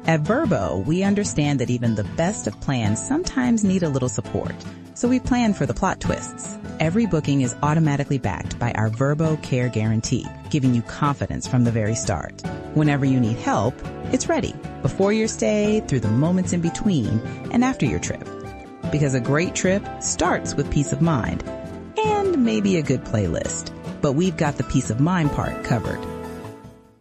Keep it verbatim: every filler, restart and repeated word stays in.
At Vrbo, we understand that even the best of plans sometimes need a little support, so we plan for the plot twists. Every booking is automatically backed by our Vrbo Care Guarantee, giving you confidence from the very start. Whenever you need help, it's ready, before your stay, through the moments in between, and after your trip. Because a great trip starts with peace of mind, and maybe a good playlist. But we've got the peace of mind part covered.